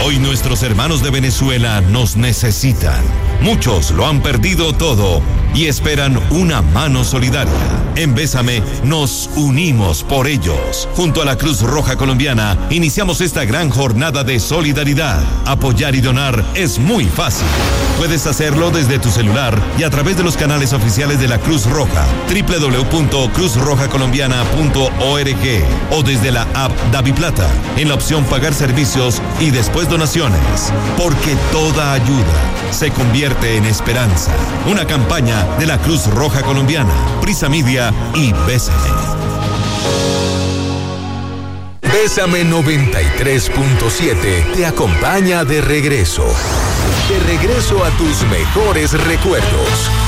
Hoy nuestros hermanos de Venezuela nos necesitan. Muchos lo han perdido todo y esperan una mano solidaria. En Bésame nos unimos por ellos. Junto a la Cruz Roja Colombiana iniciamos esta gran jornada de solidaridad. Apoyar y donar es muy fácil. Puedes hacerlo desde tu celular y a través de los canales oficiales de la Cruz Roja, www.cruzrojacolombiana.org o desde la app DaviPlata, en la opción Pagar servicios y después donaciones. Porque toda ayuda se convierte en esperanza. Una campaña de la Cruz Roja Colombiana, Prisa Media y Bésame. Bésame 93.7 te acompaña de regreso. De regreso a tus mejores recuerdos.